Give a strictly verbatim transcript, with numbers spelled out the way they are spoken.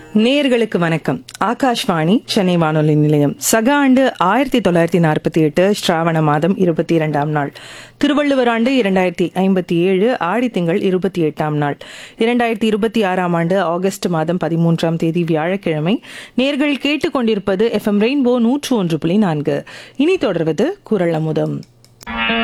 நேயர்களுக்கு வணக்கம். ஆகாஷ்வாணி சென்னை வானொலி நிலையம். சக ஆண்டு ஆயிரத்தி தொள்ளாயிரத்தி நாற்பத்தி எட்டு ஸ்ராவண மாதம் இருபத்தி இரண்டாம் நாள், திருவள்ளுவர் ஆண்டு இரண்டாயிரத்தி ஐம்பத்தி ஏழு ஆடி திங்கள் இருபத்தி எட்டாம் நாள், இரண்டாயிரத்தி இருபத்தி ஆறாம் ஆண்டு ஆகஸ்ட் மாதம் பதிமூன்றாம் தேதி வியாழக்கிழமை. நேர்கள் கேட்டுக்கொண்டிருப்பது எஃப் எம் ரெயின்போ நூற்று ஒன்று புள்ளி நான்கு. இனி தொடர்வது குரல் அமுதம்.